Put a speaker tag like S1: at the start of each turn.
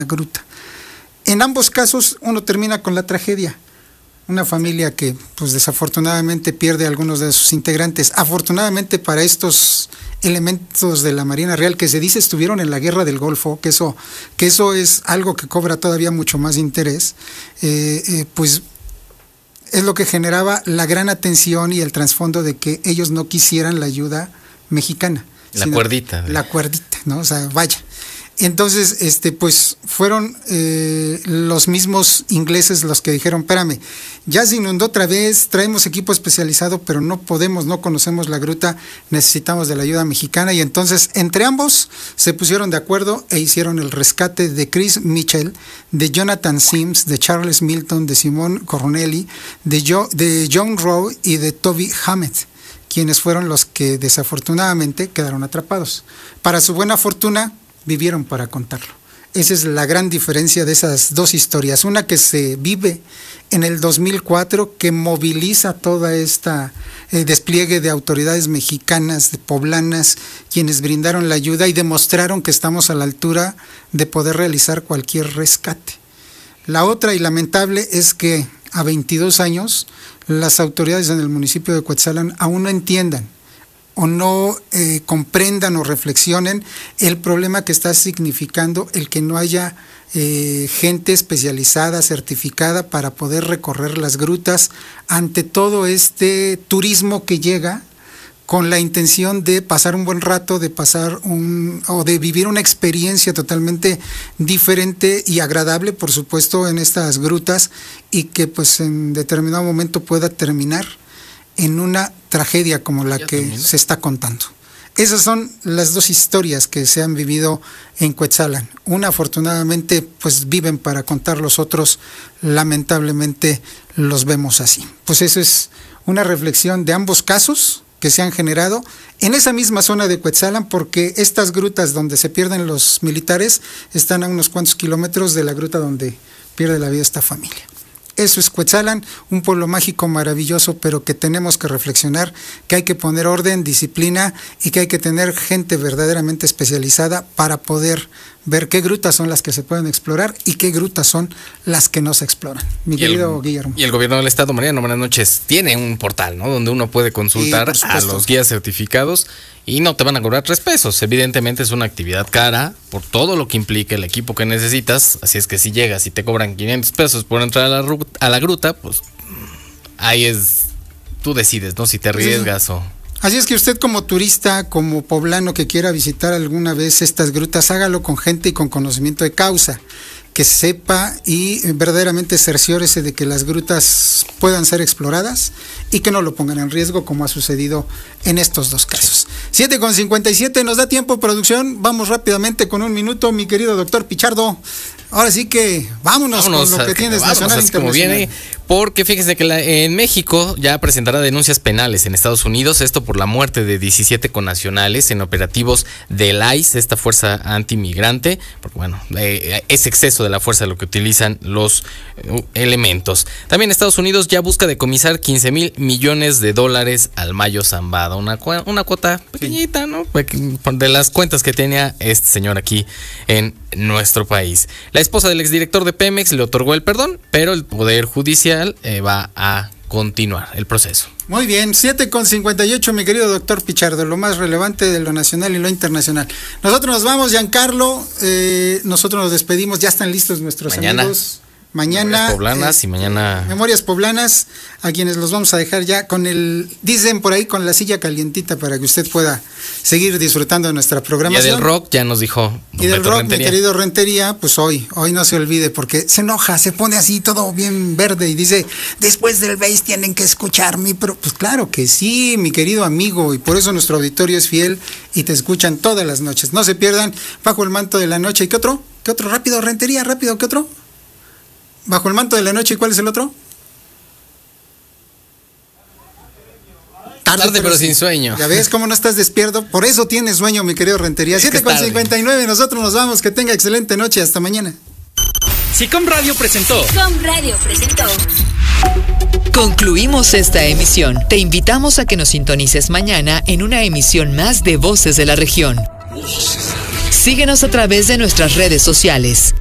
S1: gruta. En ambos casos uno termina con la tragedia. Una familia que pues desafortunadamente pierde a algunos de sus integrantes. Afortunadamente para estos elementos de la Marina Real que se dice estuvieron en la Guerra del Golfo, que eso es algo que cobra todavía mucho más interés, pues es lo que generaba la gran atención y el trasfondo de que ellos no quisieran la ayuda mexicana.
S2: La cuerdita.
S1: La cuerdita, ¿no? O sea, vaya. Entonces, pues fueron los mismos ingleses los que dijeron, espérame, ya se inundó otra vez, traemos equipo especializado, pero no conocemos la gruta, necesitamos de la ayuda mexicana. Y entonces, entre ambos, se pusieron de acuerdo e hicieron el rescate de Chris Mitchell, de Jonathan Sims, de Charles Milton, de Simon Corneli, de John Rowe y de Toby Hammett, quienes fueron los que desafortunadamente quedaron atrapados. Para su buena fortuna, vivieron para contarlo. Esa es la gran diferencia de esas dos historias. Una que se vive en el 2004, que moviliza toda esta despliegue de autoridades mexicanas, de poblanas, quienes brindaron la ayuda y demostraron que estamos a la altura de poder realizar cualquier rescate. La otra y lamentable es que a 22 años las autoridades en el municipio de Cuetzalan aún no entiendan o no comprendan o reflexionen el problema que está significando el que no haya gente especializada, certificada para poder recorrer las grutas ante todo este turismo que llega con la intención de pasar un buen rato, de de vivir una experiencia totalmente diferente y agradable, por supuesto, en estas grutas, y que pues en determinado momento pueda terminar en una tragedia como la que se está contando. Esas son las dos historias que se han vivido en Cuetzalan. Una, afortunadamente, pues viven para contar, los otros lamentablemente los vemos así. Pues eso es una reflexión de ambos casos que se han generado en esa misma zona de Cuetzalan, porque estas grutas donde se pierden los militares están a unos cuantos kilómetros de la gruta donde pierde la vida esta familia. Eso es Cuetzalan, un pueblo mágico maravilloso, pero que tenemos que reflexionar, que hay que poner orden, disciplina y que hay que tener gente verdaderamente especializada para poder ver qué grutas son las que se pueden explorar y qué grutas son las que no se exploran. Mi querido Guillermo.
S2: Y el gobierno del estado, Mariano, buenas noches, tiene un portal, ¿no?, donde uno puede consultar a los guías certificados y no te van a cobrar 3 pesos. Evidentemente es una actividad cara por todo lo que implica el equipo que necesitas, así es que si llegas y te cobran 500 pesos por entrar a la gruta, pues ahí es, tú decides, ¿no?, si te arriesgas o...
S1: Así es que usted como turista, como poblano que quiera visitar alguna vez estas grutas, hágalo con gente y con conocimiento de causa, que sepa y verdaderamente cerciórese de que las grutas puedan ser exploradas y que no lo pongan en riesgo, como ha sucedido en estos dos casos. 7:57, ¿nos da tiempo, producción? Vamos rápidamente con 1 minuto, mi querido doctor Pichardo. Ahora sí que vámonos con lo que tienes nacional e internacional. Como viene,
S2: porque fíjese que en México ya presentará denuncias penales en Estados Unidos, esto por la muerte de 17 connacionales en operativos del ICE, esta fuerza antimigrante, porque bueno, es exceso de la fuerza lo que utilizan los elementos. También Estados Unidos ya busca decomisar $15,000 millones al Mayo Zambada, una cuota pequeñita, ¿no?, de las cuentas que tenía este señor aquí en nuestro país. La esposa del exdirector de Pemex le otorgó el perdón, pero el Poder Judicial va a continuar el proceso.
S1: Muy bien, 7:58, mi querido doctor Pichardo, lo más relevante de lo nacional y lo internacional. Nosotros nos vamos, Giancarlo, nosotros nos despedimos, ya están listos nuestros amigos. Mañana
S2: Memorias Poblanas y mañana
S1: Memorias Poblanas, a quienes los vamos a dejar ya con dicen por ahí, con la silla calientita para que usted pueda seguir disfrutando de nuestra programación.
S2: Y del rock ya nos dijo.
S1: Y del rock, Rentería. Mi querido Rentería, pues hoy no se olvide, porque se enoja, se pone así todo bien verde y dice, después del bass tienen que escucharme, pero pues claro que sí, mi querido amigo, y por eso nuestro auditorio es fiel y te escuchan todas las noches. No se pierdan Bajo el Manto de la Noche. ¿Y qué otro? ¿Qué otro? Rápido, Rentería, rápido, ¿qué otro? Bajo el Manto de la Noche, ¿y cuál es el otro?
S2: Tarde pero sin sueño.
S1: Ya ves cómo no estás despierto, por eso tienes sueño, mi querido Rentería. 7:59, nosotros nos vamos, que tenga excelente noche, hasta mañana.
S3: SICOM Radio presentó.
S4: Concluimos esta emisión. Te invitamos a que nos sintonices mañana en una emisión más de Voces de la Región. Síguenos a través de nuestras redes sociales.